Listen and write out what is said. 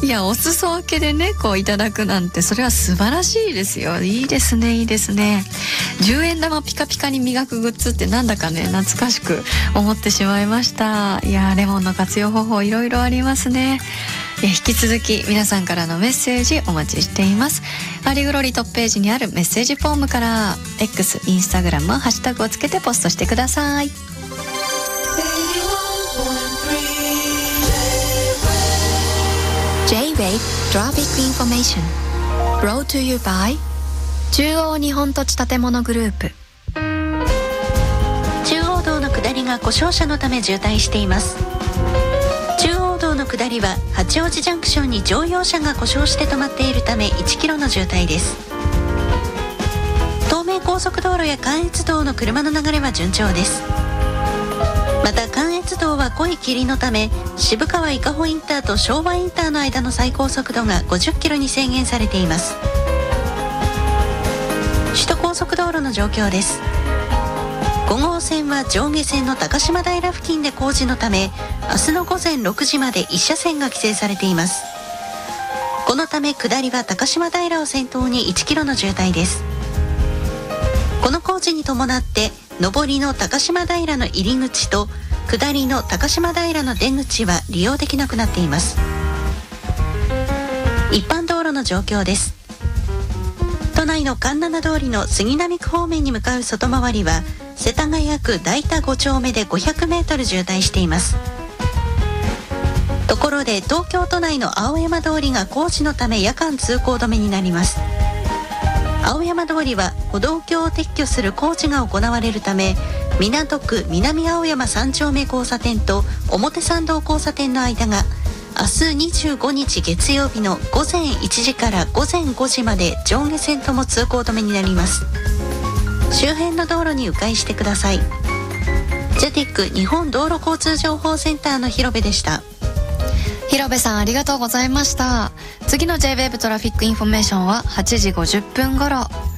いや、お裾分けでねこういただくなんて、それは素晴らしいですよ。いいですね、いいですね。10円玉ピカピカに磨くグッズってなんだかね懐かしく思ってしまいました。いや、レモンの活用方法いろいろありますね。引き続き皆さんからのメッセージお待ちしています。アリグロリトップページにあるメッセージフォームから X、インスタグラムハッシュタグをつけてポストしてください。J-Wave Traffic Information Brought to you by 中央日本土地建物グループ。 中央道の下りが故障車のため渋滞しています。中央道の下りは八王子ジャンクションに乗用車が故障して止まっているため1キロの渋滞です。東名高速道路や関越道の車の流れは順調です。また関越道は濃い霧のため渋川伊香保インターと昭和インターの間の最高速度が50キロに制限されています。首都高速道路の状況です。5号線は上下線の高島平付近で工事のため明日の午前6時まで1車線が規制されています。このため下りは高島平を先頭に1キロの渋滞です。この工事に伴って上りの高島平の入り口と下りの高島平の出口は利用できなくなっています。一般道路の状況です。都内の環七通りの杉並区方面に向かう外回りは世田谷区代田5丁目で500メートル渋滞しています。ところで東京都内の青山通りが工事のため夜間通行止めになります。青山通りは歩道橋を撤去する工事が行われるため港区南青山3丁目交差点と表参道交差点の間が明日25日月曜日の午前1時から午前5時まで上下線とも通行止めになります。周辺の道路に迂回してください。ジェティック日本道路交通情報センターの広部でした。 広部さんありがとうございました。次の J-Wave トラフィックインフォメーションは8時50分頃。